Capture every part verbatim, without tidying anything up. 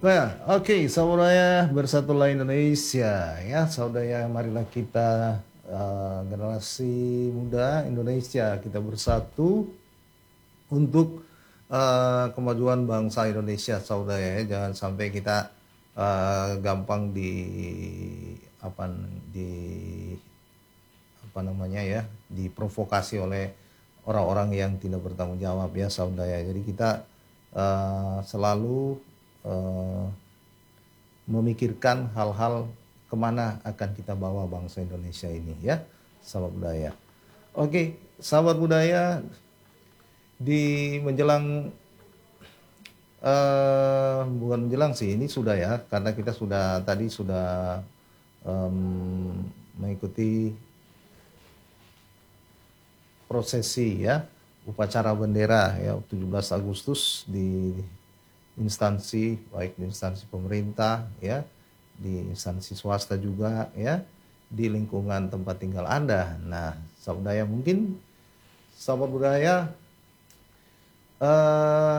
Nah, oke, saudara bersatulah Indonesia ya, saudara marilah kita eh, generasi muda Indonesia kita bersatu untuk eh, kemajuan bangsa Indonesia, saudara ya. Jangan sampai kita eh, gampang di apa di apa namanya ya, diprovokasi oleh orang-orang yang tidak bertanggung jawab ya, saudara. Jadi kita eh, selalu eh, memikirkan hal-hal kemana akan kita bawa bangsa Indonesia ini ya, sahabat budaya. Oke, sahabat budaya, di menjelang eh, bukan menjelang sih, ini sudah ya, karena kita sudah tadi sudah em, mengikuti prosesi ya, upacara bendera ya tujuh belas Agustus di instansi, baik di instansi pemerintah ya, di instansi swasta juga ya, di lingkungan tempat tinggal Anda. Nah, sahabat budaya, mungkin sahabat budaya eh,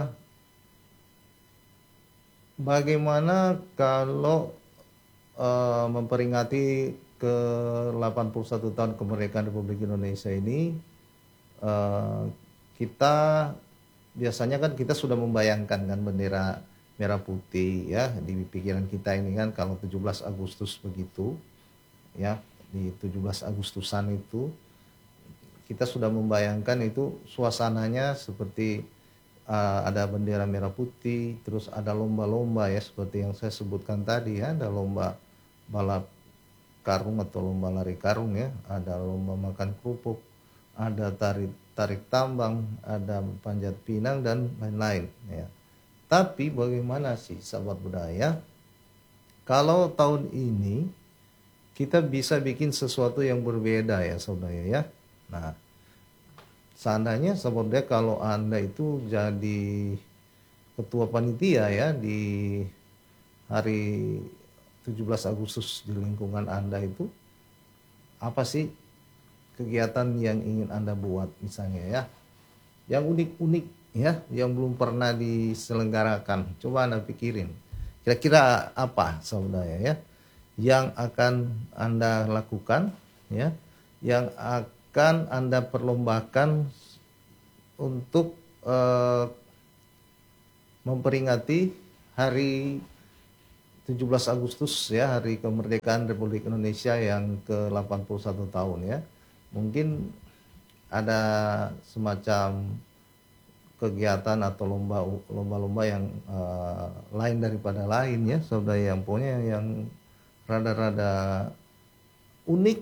bagaimana kalau eh, memperingati ke delapan puluh satu tahun kemerdekaan Republik Indonesia ini, eh, kita biasanya kan kita sudah membayangkan kan bendera merah putih ya di pikiran kita ini kan, kalau tujuh belas Agustus begitu ya, di tujuh belas Agustusan itu kita sudah membayangkan itu suasananya seperti uh, ada bendera merah putih, terus ada lomba-lomba ya seperti yang saya sebutkan tadi ya, ada lomba balap karung atau lomba lari karung ya, ada lomba makan kerupuk, ada tarik tarik tambang, ada panjat pinang dan lain-lain ya. Tapi bagaimana sih sahabat budaya kalau tahun ini kita bisa bikin sesuatu yang berbeda ya saudara ya. Nah, seandainya sahabat budaya kalau Anda itu jadi ketua panitia ya di hari tujuh belas Agustus di lingkungan Anda, itu apa sih kegiatan yang ingin Anda buat misalnya ya, yang unik-unik ya, yang belum pernah diselenggarakan. Coba Anda pikirin kira-kira apa saudara ya yang akan Anda lakukan ya, yang akan Anda perlombakan untuk eh, memperingati hari tujuh belas Agustus ya, hari kemerdekaan Republik Indonesia yang ke delapan puluh satu tahun ya. Mungkin ada semacam kegiatan atau lomba lomba-lomba yang uh, lain daripada lain ya saudara, yang punya yang rada-rada unik.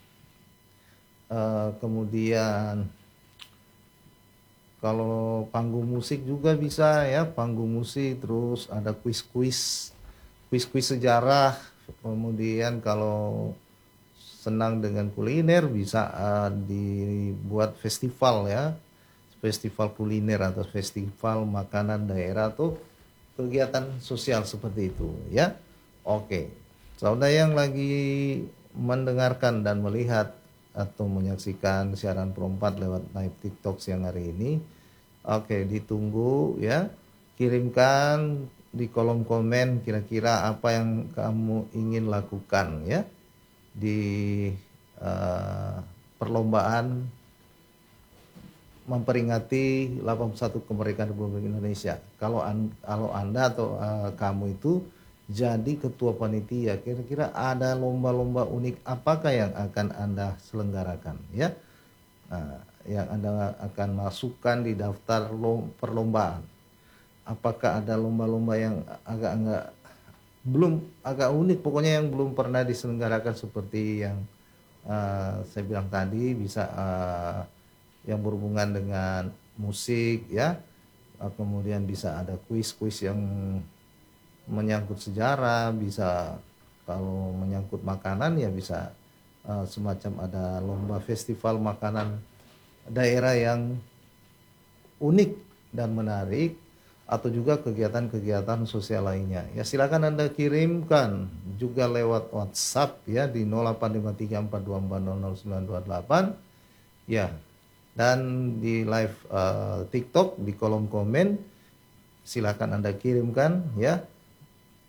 Uh, kemudian kalau panggung musik juga bisa ya, panggung musik, terus ada kuis-kuis kuis-kuis sejarah. Kemudian kalau senang dengan kuliner bisa uh, dibuat festival ya, festival kuliner atau festival makanan daerah atau kegiatan sosial seperti itu ya. Oke, saudara yang lagi mendengarkan dan melihat atau menyaksikan siaran Pro empat lewat live TikTok siang hari ini, oke, ditunggu ya, kirimkan di kolom komen kira-kira apa yang kamu ingin lakukan ya di uh, perlombaan memperingati delapan puluh satu kemerdekaan Republik Indonesia. Kalau an, kalau Anda atau uh, kamu itu jadi ketua panitia, kira-kira ada lomba-lomba unik apakah yang akan Anda selenggarakan ya? Nah, yang Anda akan masukkan di daftar perlombaan. Apakah ada lomba-lomba yang agak enggak belum agak unik, pokoknya yang belum pernah diselenggarakan seperti yang uh, saya bilang tadi, bisa uh, yang berhubungan dengan musik ya, uh, kemudian bisa ada kuis-kuis yang menyangkut sejarah, bisa kalau menyangkut makanan ya bisa uh, semacam ada lomba festival makanan daerah yang unik dan menarik, atau juga kegiatan-kegiatan sosial lainnya. Ya silakan Anda kirimkan juga lewat WhatsApp ya di nol delapan lima tiga empat dua empat nol nol sembilan dua delapan ya. Dan di live uh, TikTok di kolom komen silakan Anda kirimkan ya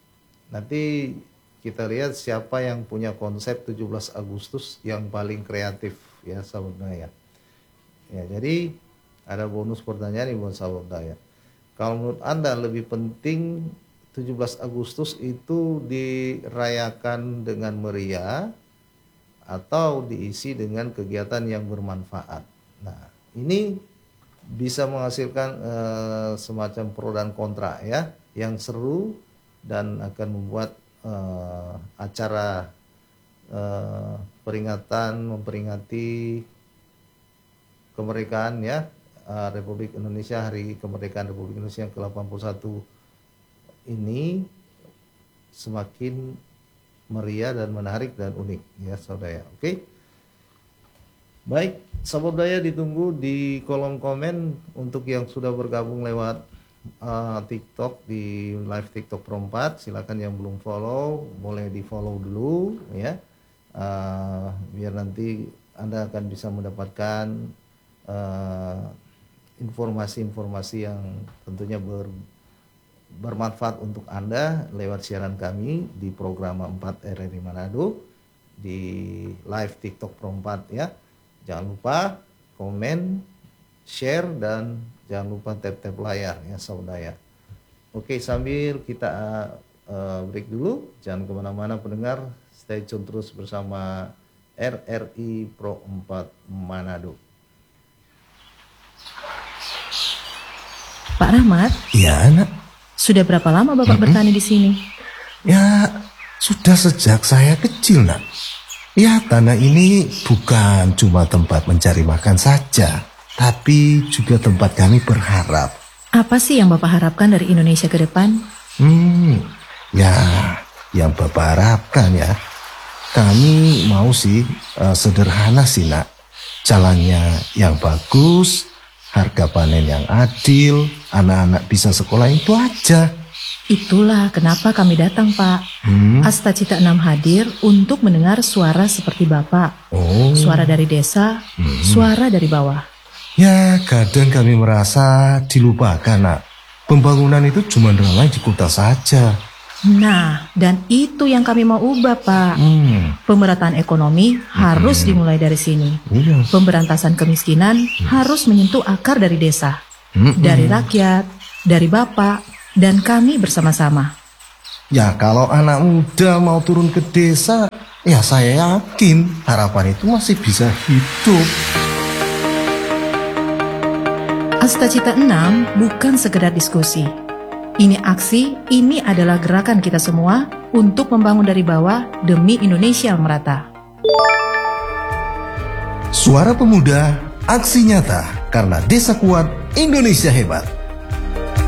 nanti kita lihat siapa yang punya konsep tujuh belas Agustus yang paling kreatif ya sahabat daya. Ya, jadi ada bonus pertanyaan nih buat sahabat daya. Kalau menurut Anda lebih penting tujuh belas Agustus itu dirayakan dengan meriah atau diisi dengan kegiatan yang bermanfaat? Nah, ini bisa menghasilkan eh, semacam pro dan kontra ya, yang seru dan akan membuat eh, acara eh, peringatan memperingati kemerdekaan ya eh, Republik Indonesia, Hari Kemerdekaan Republik Indonesia yang ke delapan puluh satu ini semakin meriah dan menarik dan unik ya saudara. Oke. Baik, sahabat daya, ditunggu di kolom komen untuk yang sudah bergabung lewat uh, TikTok di live TikTok Perempat. Silakan yang belum follow boleh di follow dulu ya, uh, biar nanti Anda akan bisa mendapatkan informasi-informasi uh, yang tentunya ber, bermanfaat untuk Anda lewat siaran kami di program empat R R I Manado di live TikTok Perempat ya. Jangan lupa komen, share, dan jangan lupa tap-tap layar ya saudara. Oke, sambil kita uh, break dulu, jangan kemana-mana pendengar, stay tune terus bersama R R I Pro empat Manado. Pak Rahmat? Ya, Nak. Sudah berapa lama Bapak mm-hmm. bertani di sini? Ya, sudah sejak saya kecil, Nak. Ya, tanah ini bukan cuma tempat mencari makan saja, tapi juga tempat kami berharap. Apa sih yang Bapak harapkan dari Indonesia ke depan? Hmm, ya, yang Bapak harapkan ya, kami mau sih uh, sederhana sih, Nak. Jalannya yang bagus, harga panen yang adil, anak-anak bisa sekolah, itu aja. Itulah kenapa kami datang, Pak. Hmm? Asta Cita enam hadir untuk mendengar suara seperti Bapak. Oh. Suara dari desa, hmm. suara dari bawah. Ya, kadang kami merasa dilupakan, Nak. Pembangunan itu cuma ramai di kota saja. Nah, dan itu yang kami mau ubah, Pak. Hmm. Pemerataan ekonomi hmm. harus dimulai dari sini. Iya. Pemberantasan kemiskinan hmm. harus menyentuh akar dari desa. Hmm. Dari rakyat, dari Bapak, dan kami bersama-sama. Ya, kalau anak muda mau turun ke desa, ya saya yakin harapan itu masih bisa hidup. Asta Cita enam bukan sekedar diskusi. Ini aksi, ini adalah gerakan kita semua untuk membangun dari bawah demi Indonesia yang merata. Suara pemuda, aksi nyata, karena desa kuat, Indonesia hebat.